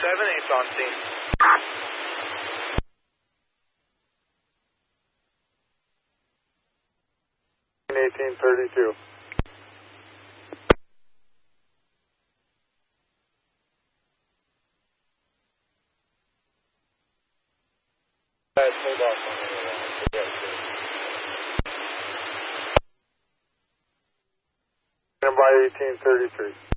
Ace on scene. 1832. Guys, hold off on the Stand by 1833.